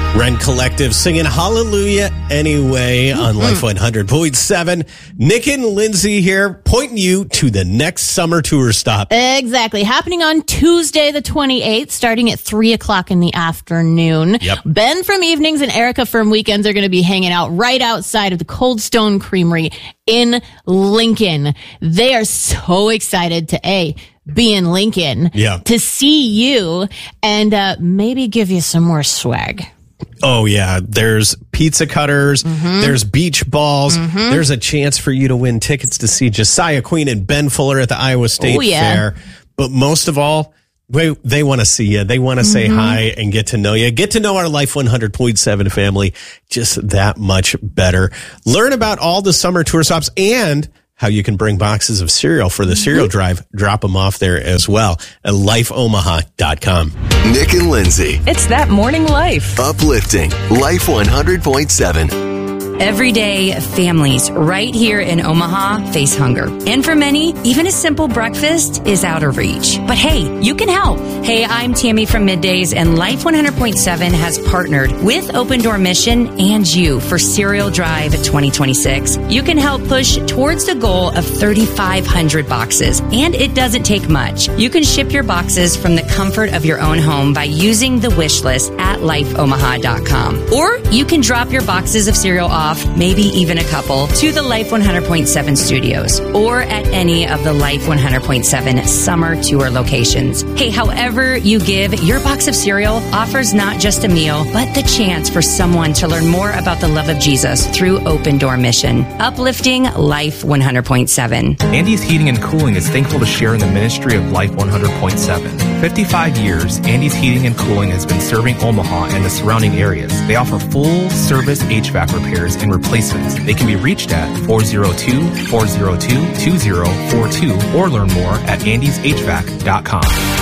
Ren Collective singing Hallelujah Anyway on Life 100.7. Nick and Lindsay here, pointing you to the next summer tour stop. Exactly. Happening on Tuesday, the 28th, starting at 3 o'clock in the afternoon. Yep. Ben from Evenings and Erica from Weekends are going to be hanging out right outside of the Cold Stone Creamery in Lincoln. They are so excited to, be in Lincoln, to see you, and maybe give you some more swag. Oh, yeah. There's pizza cutters. There's beach balls. There's a chance for you to win tickets to see Josiah Queen and Ben Fuller at the Iowa State Fair. But most of all, they want to see you. They want to say hi and get to know you. Get to know our Life 100.7 family just that much better. Learn about all the summer tour stops and how you can bring boxes of cereal for the cereal drive. Drop them off there as well at lifeomaha.com. Nick and Lindsay. It's that morning life. Uplifting. Life 100.7. Every day, families right here in Omaha face hunger. And for many, even a simple breakfast is out of reach. But hey, you can help. Hey, I'm Tammy from Middays, and Life 100.7 has partnered with Open Door Mission and you for Cereal Drive 2026. You can help push towards the goal of 3,500 boxes, and it doesn't take much. You can ship your boxes from the comfort of your own home by using the wish list at lifeomaha.com. Or you can drop your boxes of cereal off, maybe even a couple, to the Life 100.7 studios or at any of the Life 100.7 summer tour locations. Hey, however you give, your box of cereal offers not just a meal, but the chance for someone to learn more about the love of Jesus through Open Door Mission. Uplifting Life 100.7. Andy's Heating and Cooling is thankful to share in the ministry of Life 100.7. 55 years, Andy's Heating and Cooling has been serving Omaha and the surrounding areas. They offer full-service HVAC repairs and replacements. They can be reached at 402-402-2042 or learn more at andyshvac.com.